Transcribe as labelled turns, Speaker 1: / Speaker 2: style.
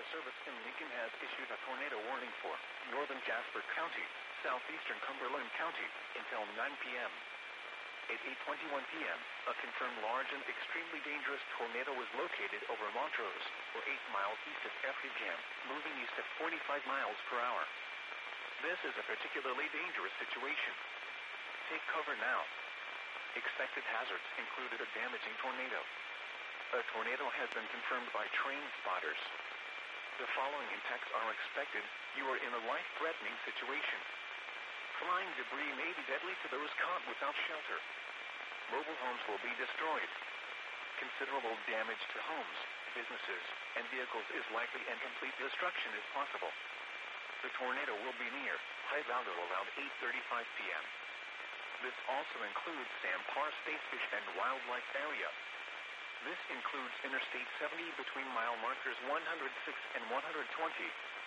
Speaker 1: Service in Lincoln has issued a tornado warning for northern Jasper County, southeastern Cumberland County, until 9 p.m. At 8:21 p.m., a confirmed large and extremely dangerous tornado was located over Montrose, or 8 miles east of Effingham, moving east at 45 miles per hour. This is a particularly dangerous situation. Take cover now. Expected hazards included a damaging tornado. A tornado has been confirmed by train spotters. The following impacts are expected. You are in a life-threatening situation. Flying debris may be deadly to those caught without shelter. Mobile homes will be destroyed. Considerable damage to homes, businesses, and vehicles is likely, and complete destruction is possible. The tornado will be near High Valley around 8:35 p.m. This also includes Sam Parr State Fish and Wildlife Area. This includes Interstate 70 between mile markers 106 and 120,